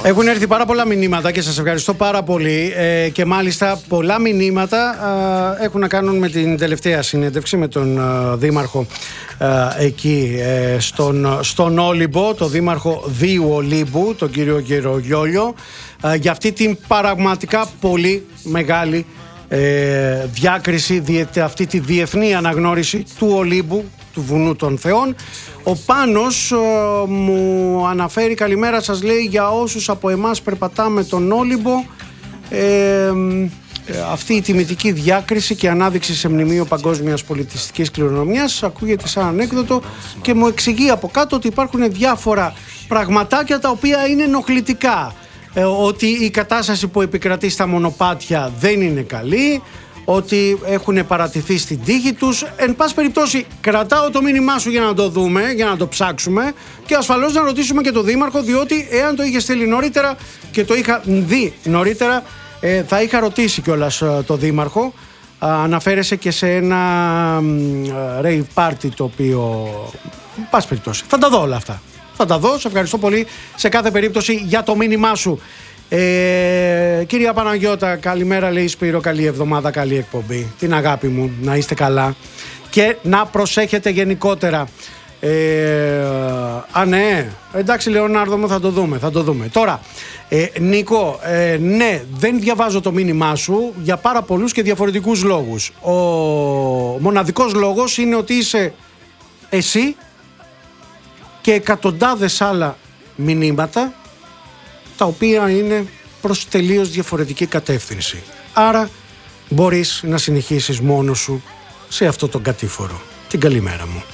Έχουν έρθει πάρα πολλά μηνύματα και σας ευχαριστώ πάρα πολύ και μάλιστα πολλά μηνύματα έχουν να κάνουν με την τελευταία συνέντευξη με τον δήμαρχο εκεί στον Όλυμπο, τον δήμαρχο Δίου Ολύμπου, τον κύριο Γερογιόλιο, για αυτή την πραγματικά πολύ μεγάλη διάκριση, αυτή τη διεθνή αναγνώριση του Ολύμπου, του βουνού των Θεών. Ο Πάνος μου αναφέρει καλημέρα σας, λέει, για όσους από εμάς περπατάμε τον Όλυμπο, αυτή η τιμητική διάκριση και ανάδειξη σε μνημείο παγκόσμιας πολιτιστικής κληρονομιάς ακούγεται σαν ανέκδοτο και μου εξηγεί από κάτω ότι υπάρχουν διάφορα πραγματάκια τα οποία είναι ενοχλητικά, ότι η κατάσταση που επικρατεί στα μονοπάτια δεν είναι καλή, ότι έχουν παρατηθεί στην τύχη τους. Εν πάση περιπτώσει, κρατάω το μήνυμά σου για να το δούμε, για να το ψάξουμε και ασφαλώς να ρωτήσουμε και τον Δήμαρχο, διότι εάν το είχε στείλει νωρίτερα και το είχα δει νωρίτερα, θα είχα ρωτήσει κιόλας το Δήμαρχο. Αναφέρεσαι και σε ένα rave party το οποίο, εν πάση περιπτώσει, θα τα δω όλα αυτά. Θα τα δω, σε ευχαριστώ πολύ σε κάθε περίπτωση για το μήνυμά σου. Κυρία Παναγιώτα, καλημέρα, λέει Σπύρο, καλή εβδομάδα, καλή εκπομπή. Την αγάπη μου, να είστε καλά και να προσέχετε γενικότερα. Ναι, εντάξει Λεωνάρδο μου, θα το δούμε. Τώρα, Νίκο, ναι, δεν διαβάζω το μήνυμά σου για πάρα πολλούς και διαφορετικούς λόγους. Ο μοναδικός λόγος είναι ότι είσαι εσύ και εκατοντάδες άλλα μηνύματα τα οποία είναι προς τελείως διαφορετική κατεύθυνση. Άρα μπορείς να συνεχίσεις μόνος σου σε αυτό τον κατήφορο. Την καλημέρα μου.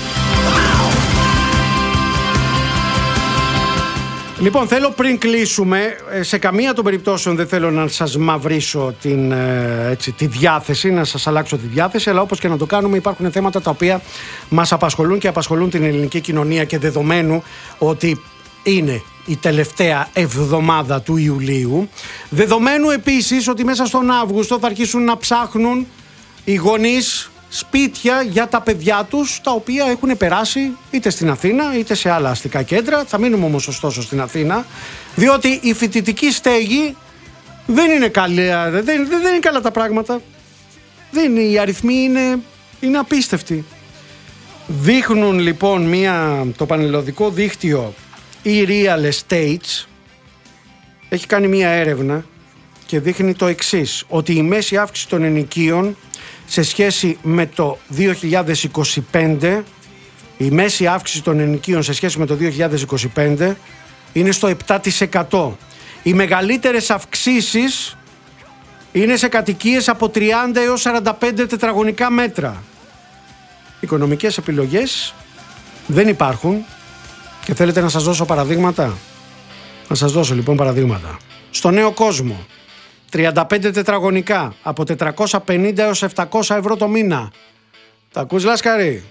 Λοιπόν, θέλω πριν κλείσουμε, σε καμία των περιπτώσεων δεν θέλω να σας μαυρίσω τη διάθεση, να σας αλλάξω τη διάθεση, αλλά όπως και να το κάνουμε υπάρχουν θέματα τα οποία μας απασχολούν και απασχολούν την ελληνική κοινωνία και δεδομένου ότι είναι η τελευταία εβδομάδα του Ιουλίου, δεδομένου επίσης ότι μέσα στον Αύγουστο θα αρχίσουν να ψάχνουν οι γονείς σπίτια για τα παιδιά τους τα οποία έχουν περάσει είτε στην Αθήνα είτε σε άλλα αστικά κέντρα. Θα μείνουμε όμως ωστόσο στην Αθήνα, διότι η φοιτητική στέγη δεν είναι καλά τα πράγματα. Οι αριθμοί είναι απίστευτοι. Δείχνουν λοιπόν το πανελλαδικό δίκτυο e-real estates έχει κάνει μία έρευνα και δείχνει το εξής, ότι η μέση αύξηση των ενοικίων σε σχέση με το 2025, η μέση αύξηση των ενοικίων σε σχέση με το 2025 είναι στο 7%. Οι μεγαλύτερες αυξήσεις είναι σε κατοικίες από 30 έως 45 τετραγωνικά μέτρα. Οικονομικές επιλογές δεν υπάρχουν. Και θέλετε να σας δώσω παραδείγματα? Να σας δώσω λοιπόν παραδείγματα. Στο Νέο Κόσμο, 35 τετραγωνικά από 450 έως 700 ευρώ το μήνα. Τα ακούς, Λάσκαρη?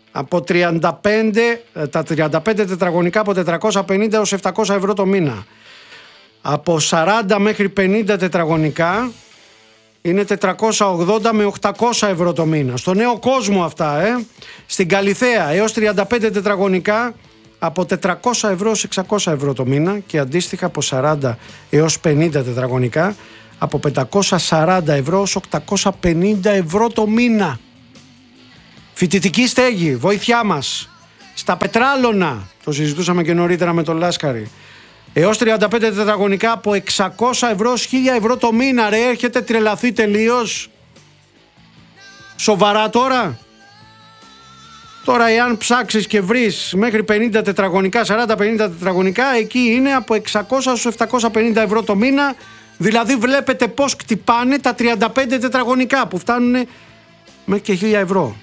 Τα 35 τετραγωνικά από 450 έως 700 ευρώ το μήνα. Από 40 μέχρι 50 τετραγωνικά είναι 480 με 800 ευρώ το μήνα. Στο Νέο Κόσμο αυτά, Στην Καλιθέα έως 35 τετραγωνικά από 400 ευρώ έως 600 ευρώ το μήνα και αντίστοιχα από 40 έως 50 τετραγωνικά από 540 ευρώ έως 850 ευρώ το μήνα. Φοιτητική στέγη, βοήθειά μας. Στα Πετράλωνα, το συζητούσαμε και νωρίτερα με τον Λάσκαρη, έως 35 τετραγωνικά από 600 ευρώ έως 1000 ευρώ το μήνα. Ρε, έχετε τρελαθεί τελείως? Σοβαρά τώρα? Τώρα εάν ψάξεις και βρεις μέχρι 50 τετραγωνικά, 40-50 τετραγωνικά, εκεί είναι από 600 έως 750 ευρώ το μήνα. Δηλαδή βλέπετε πως κτυπάνε τα 35 τετραγωνικά που φτάνουν μέχρι και 1000 ευρώ.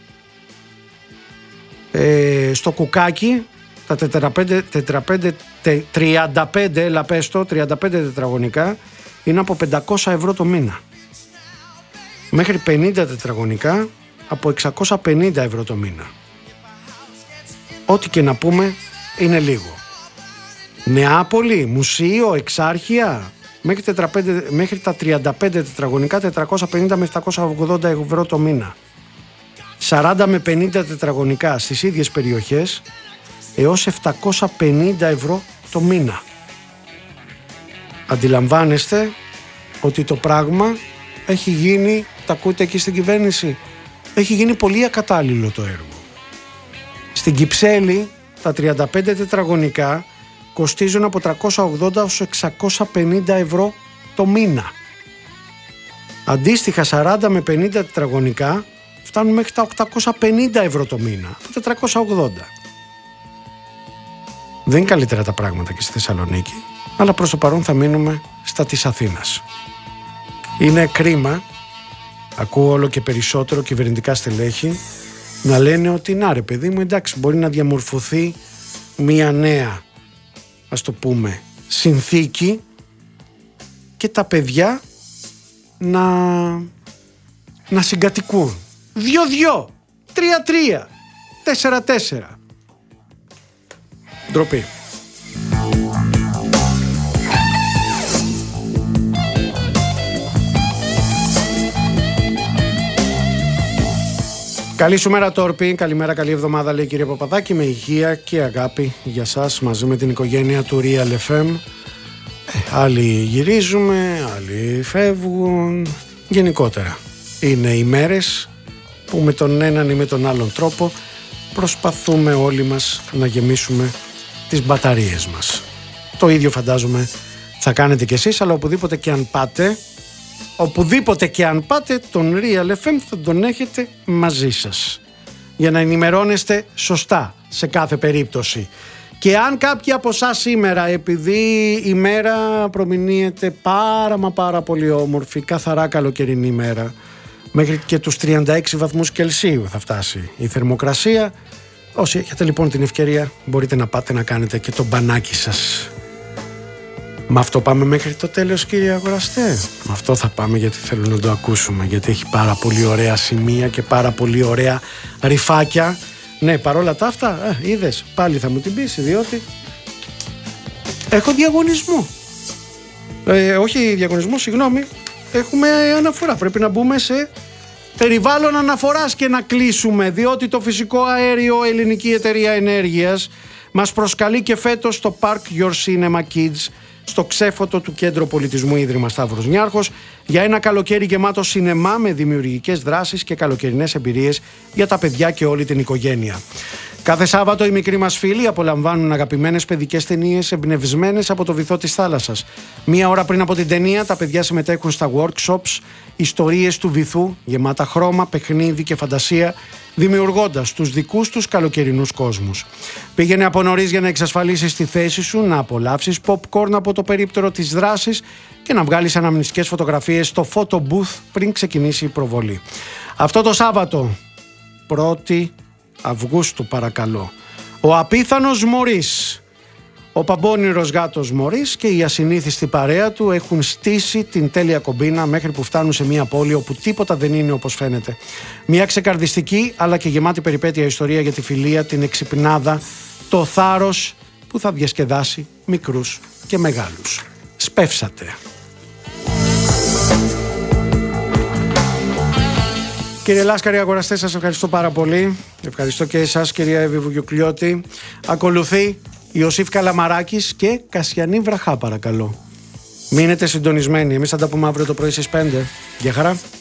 Στο Κουκάκι τα 35 τετραγωνικά είναι από 500 ευρώ το μήνα. Μέχρι 50 τετραγωνικά από 650 ευρώ το μήνα. Ό,τι και να πούμε είναι λίγο. Νεάπολη, Μουσείο, Εξάρχεια, μέχρι τα 35 τετραγωνικά 450 με 780 ευρώ το μήνα. 40 με 50 τετραγωνικά στις ίδιες περιοχές έως 750 ευρώ το μήνα. Αντιλαμβάνεστε ότι το πράγμα έχει γίνει, τα ακούτε εκεί στην κυβέρνηση, έχει γίνει πολύ ακατάλληλο το έργο. Στην Κυψέλη τα 35 τετραγωνικά κοστίζουν από 380 έως 650 ευρώ το μήνα. Αντίστοιχα 40 με 50 τετραγωνικά φτάνουν μέχρι τα 850 ευρώ το μήνα, από 480. Δεν είναι καλύτερα τα πράγματα και στη Θεσσαλονίκη, αλλά προς το παρόν θα μείνουμε στα της Αθήνας. Είναι κρίμα, ακούω όλο και περισσότερο κυβερνητικά στελέχη να λένε ότι να ρε παιδί μου, εντάξει, μπορεί να διαμορφωθεί μια νέα, ας το πούμε, συνθήκη και τα παιδιά να συγκατοικούν 2-2, 3-3, 4-4. Ντροπή. Καλή σου μέρα Τόρπη, καλημέρα, καλή εβδομάδα λέει κύριε Παπαδάκη, με υγεία και αγάπη για σας μαζί με την οικογένεια του Real FM. Άλλοι γυρίζουμε, άλλοι φεύγουν, γενικότερα είναι οι μέρες που με τον έναν ή με τον άλλον τρόπο προσπαθούμε όλοι μας να γεμίσουμε τις μπαταρίες μας. Το ίδιο φαντάζομαι θα κάνετε κι εσείς, αλλά οπουδήποτε και αν πάτε, τον Real FM θα τον έχετε μαζί σας για να ενημερώνεστε σωστά σε κάθε περίπτωση. Και αν κάποιοι από εσάς σήμερα, επειδή η μέρα προμηνύεται πάρα πολύ όμορφη, καθαρά καλοκαιρινή ημέρα, μέχρι και τους 36 βαθμούς Κελσίου θα φτάσει η θερμοκρασία, όσοι έχετε λοιπόν την ευκαιρία μπορείτε να πάτε να κάνετε και το μπανάκι σας. Με αυτό πάμε μέχρι το τέλος κύριε αγοραστέ? Με αυτό θα πάμε, γιατί θέλω να το ακούσουμε, γιατί έχει πάρα πολύ ωραία σημεία και πάρα πολύ ωραία ρυφάκια. Ναι, παρόλα τα αυτά, είδες, πάλι θα μου την πεις, διότι έχω διαγωνισμό. Όχι διαγωνισμό, συγγνώμη, έχουμε αναφορά. Πρέπει να μπούμε σε περιβάλλον αναφοράς και να κλείσουμε, διότι το φυσικό αέριο Ελληνική Εταιρεία Ενέργειας μας προσκαλεί και φέτος στο Park Your Cinema Kids, στο ξέφωτο του Κέντρο Πολιτισμού Ίδρυμα Σταύρος Νιάρχος, για ένα καλοκαίρι γεμάτο σινεμά με δημιουργικές δράσεις και καλοκαιρινές εμπειρίες για τα παιδιά και όλη την οικογένεια. Κάθε Σάββατο οι μικροί μας φίλοι απολαμβάνουν αγαπημένες παιδικές ταινίες εμπνευσμένες από το βυθό της θάλασσας. Μία ώρα πριν από την ταινία τα παιδιά συμμετέχουν στα workshops, ιστορίες του βυθού, γεμάτα χρώμα, παιχνίδι και φαντασία, δημιουργώντας τους δικούς τους καλοκαιρινούς κόσμους. Πήγαινε από νωρίς για να εξασφαλίσεις τη θέση σου, να απολαύσεις popcorn από το περίπτερο της δράσης και να βγάλεις αναμνηστικές φωτογραφίες στο photo booth πριν ξεκινήσει η προβολή. Αυτό το Σάββατο, 1η Αυγούστου παρακαλώ, ο απίθανος Μωρίς, ο παμπώνυρος γάτος Μωρίς και η ασυνήθιστη παρέα του έχουν στήσει την τέλεια κομπίνα μέχρι που φτάνουν σε μια πόλη όπου τίποτα δεν είναι όπως φαίνεται. Μια ξεκαρδιστική αλλά και γεμάτη περιπέτεια ιστορία για τη φιλία, την εξυπνάδα, το θάρρος που θα διασκεδάσει μικρούς και μεγάλους. Σπεύσατε. Κύριε Λάσκαρη, αγοραστέ, σας ευχαριστώ πάρα πολύ. Ευχαριστώ και εσάς κυρία Εύη Βουγιουκλιώτη. Ακολουθεί Ιωσήφ Καλαμαράκης και Κασιανή Βραχά παρακαλώ. Μείνετε συντονισμένοι. Εμείς θα τα πούμε αύριο το πρωί στις 5. Γεια χαρά.